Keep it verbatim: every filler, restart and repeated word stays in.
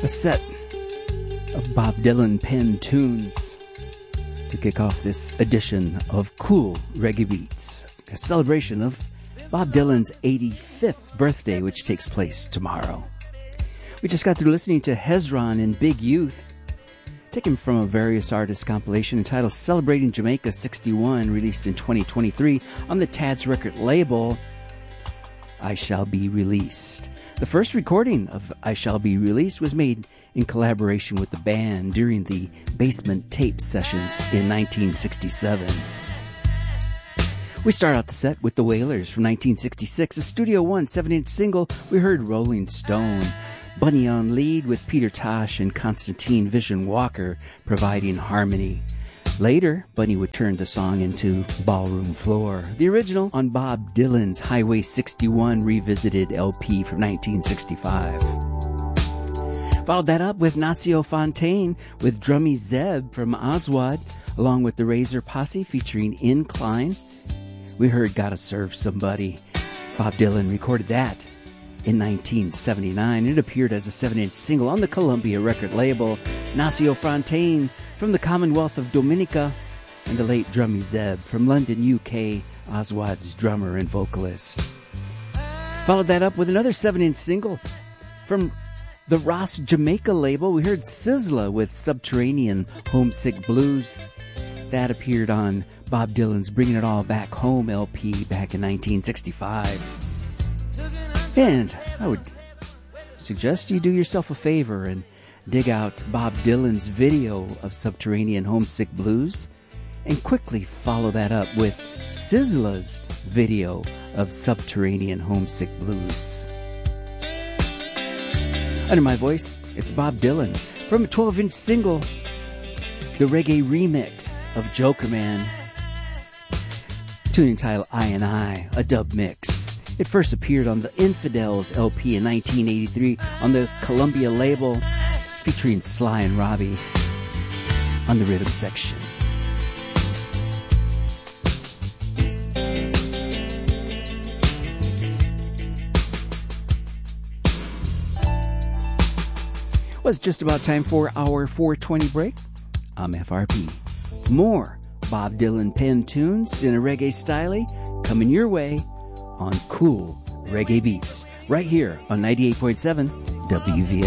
A set of Bob Dylan penned tunes to kick off this edition of Cool Reggae Beats, a celebration of Bob Dylan's eighty-fifth birthday, which takes place tomorrow. We just got through listening to Hezron in Big Youth, taken from a Various Artists compilation entitled Celebrating Jamaica sixty-one, released in twenty twenty-three on the Tad's record label, I Shall Be Released. The first recording of I Shall Be Released was made in collaboration with the band during the Basement Tape sessions in nineteen sixty-seven. We start out the set with the Wailers from nineteen sixty-six, a Studio One seven-inch single. We heard Rolling Stone, Bunny on lead with Peter Tosh and Constantine Vision Walker providing harmony. Later, Bunny would turn the song into Ballroom Floor, the original on Bob Dylan's Highway sixty-one Revisited L P from nineteen sixty-five. Followed that up with Nacio Fontaine with Drummy Zeb from Oswald, along with the Razor Posse featuring Incline. We heard Gotta Serve Somebody. Bob Dylan recorded that in nineteen seventy-nine. It appeared as a seven-inch single on the Columbia record label. Nacio Fontaine from the Commonwealth of Dominica, and the late Drummy Zeb from London, U K, Oswald's drummer and vocalist. Followed that up with another seven-inch single from the Ross Jamaica label. We heard Sizzla with Subterranean Homesick Blues. That appeared on Bob Dylan's Bringing It All Back Home L P back in nineteen sixty-five. And I would suggest you do yourself a favor and dig out Bob Dylan's video of Subterranean Homesick Blues and quickly follow that up with Sizzla's video of Subterranean Homesick Blues. Under my voice, it's Bob Dylan from a twelve-inch single, the reggae remix of Joker Man, tune entitled I and I, a dub mix. It first appeared on the Infidels L P in nineteen eighty-three on the Columbia label, featuring Sly and Robbie on the rhythm section. Well, it's just about time for our four twenty break. I'm F R P. More Bob Dylan pen tunes in a reggae style coming your way on Cool Reggae Beats, right here on ninety-eight point seven W V L.